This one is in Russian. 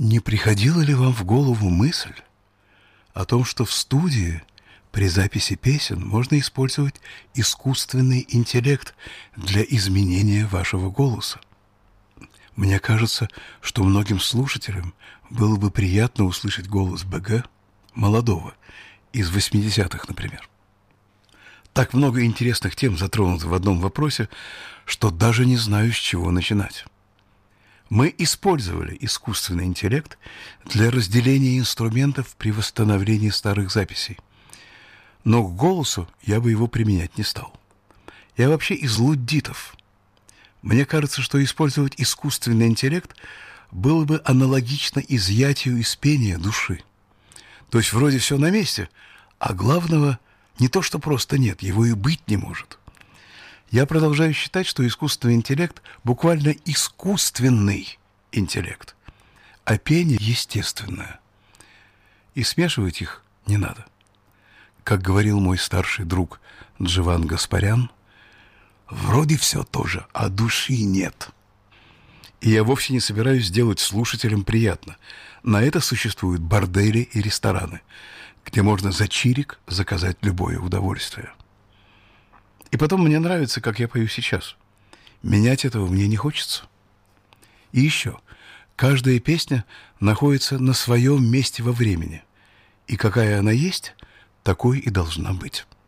Не приходила ли вам в голову мысль о том, что в студии при записи песен можно использовать искусственный интеллект для изменения вашего голоса? Мне кажется, что многим слушателям было бы приятно услышать голос БГ, молодого, из 80-х, например. Так много интересных тем затронуто в одном вопросе, что даже не знаю, с чего начинать. Мы использовали искусственный интеллект для разделения инструментов при восстановлении старых записей. Но к голосу я бы его применять не стал. Я вообще из луддитов. Мне кажется, что использовать искусственный интеллект было бы аналогично изъятию из пения души. То есть вроде все на месте, а главного не то, что просто нет, его и быть не может. Я продолжаю считать, что искусственный интеллект буквально искусственный интеллект, а пение естественное. И смешивать их не надо. Как говорил мой старший друг Дживан Гаспарян, вроде все тоже, а души нет. И я вовсе не собираюсь делать слушателям приятно. На это существуют бордели и рестораны, где можно за чирик заказать любое удовольствие. И потом мне нравится, как я пою сейчас. Менять этого мне не хочется. И еще, каждая песня находится на своем месте во времени. И какая она есть, такой и должна быть.